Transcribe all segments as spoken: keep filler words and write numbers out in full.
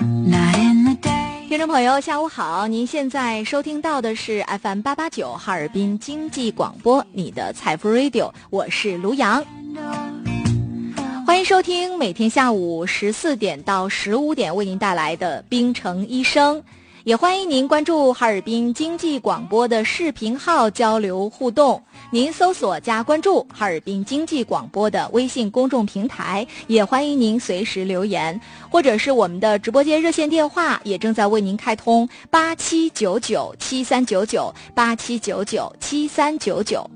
听众朋友下午好，您现在收听到的是 F M 八八九哈尔滨经济广播，你的财富 Radio， 我是卢阳。欢迎收听每天下午十四点到十五点为您带来的滨城医生，也欢迎您关注哈尔滨经济广播的视频号交流互动。您搜索加关注哈尔滨经济广播的微信公众平台，也欢迎您随时留言，或者是我们的直播间热线电话也正在为您开通八七九九七三九九八七九九七三九九。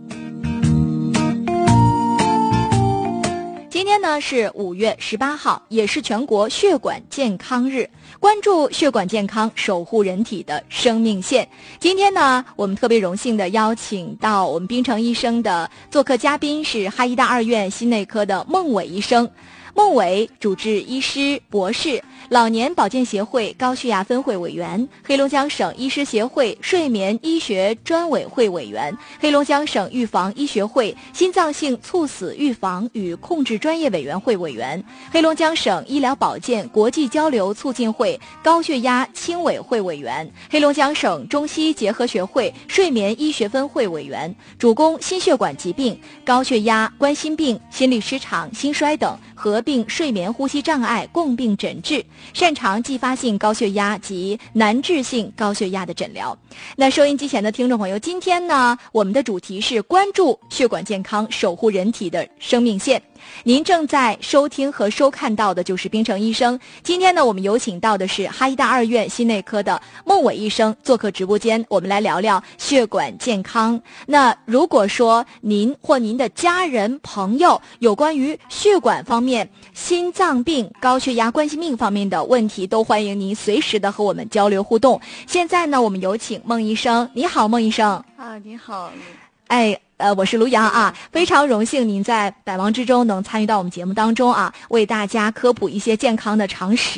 今天呢是五月十八号，也是全国血管健康日，关注血管健康，守护人体的生命线。今天呢，我们特别荣幸的邀请到我们滨城医生的做客嘉宾是哈医大二院心内科的孟伟医生。孟伟主治医师、博士，老年保健协会高血压分会委员，黑龙江省医师协会睡眠医学专委会委员，黑龙江省预防医学会心脏性猝死预防与控制专业委员会委员，黑龙江省医疗保健国际交流促进会高血压轻委会委员，黑龙江省中西结合学会睡眠医学分会委员，主攻心血管疾病、高血压、冠心病、心律失常、心衰等合并睡眠呼吸障碍共病诊治，擅长继发性高血压及难治性高血压的诊疗。那收音机前的听众朋友，今天呢，我们的主题是关注血管健康，守护人体的生命线。您正在收听和收看到的就是滨城医生。今天呢，我们有请到的是哈医大二院心内科的孟伟医生做客直播间，我们来聊聊血管健康。那如果说您或您的家人朋友有关于血管方面、心脏病、高血压、冠心病方面的问题，都欢迎您随时的和我们交流互动。现在呢，我们有请孟医生。你好，孟医生。 啊，你好。 哎，呃，我是卢阳啊，非常荣幸您在百忙之中能参与到我们节目当中啊，为大家科普一些健康的常识。